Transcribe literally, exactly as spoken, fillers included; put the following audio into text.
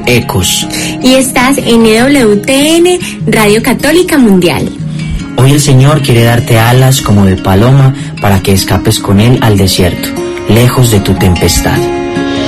Ecos. Y estás en E W T N, Radio Católica Mundial. Hoy el Señor quiere darte alas como de paloma para que escapes con Él al desierto, lejos de tu tempestad.